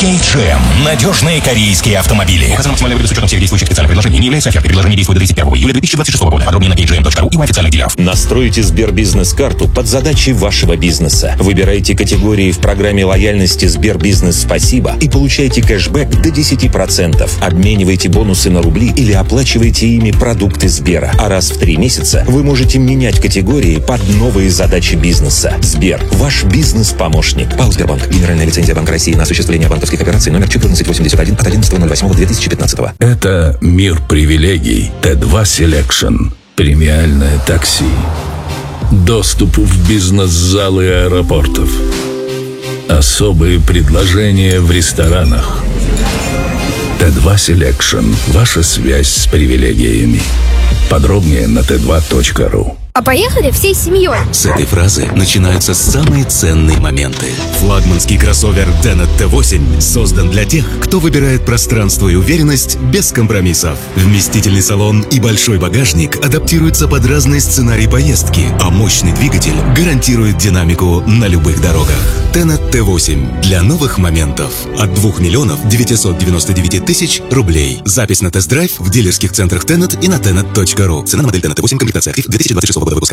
KGM. Надежные корейские автомобили. Указано максимальное выгода с учетом всех действующих специальных предложений. Не является офертой. Предложение действует до 31 июля 2026 года. Подробнее на kgm.ru и в официальных дилерах. Настройте Сбербизнес-карту под задачи вашего бизнеса. Выбирайте категории в программе лояльности Сбербизнес «Спасибо» и получайте кэшбэк до 10%. Обменивайте бонусы на рубли или оплачивайте ими продукты Сбера. А раз в 3 месяца вы можете менять категории под новые задачи бизнеса. Сбер – ваш бизнес-помощник. ПАО «Сбербанк». Генеральная лицензия Банка России на осуществление банковских операций номер 1481 от 11.08.2015. Это мир привилегий. Т2 Selection. Премиальное такси. Доступ в бизнес-залы аэропортов. Особые предложения в ресторанах. Т2 Selection. Ваша связь с привилегиями. Подробнее на t2.ru. А поехали всей семьей. С этой фразы начинаются самые ценные моменты. Флагманский кроссовер Tenet T8 создан для тех, кто выбирает пространство и уверенность без компромиссов. Вместительный салон и большой багажник адаптируются под разные сценарии поездки, а мощный двигатель гарантирует динамику на любых дорогах. Tenet T8 для новых моментов от 2 999 000 рублей. Запись на тест-драйв в дилерских центрах Tenet и на tenet.ru. Цена на модель Tenet T8, комплектация актив 2026 года выпуска.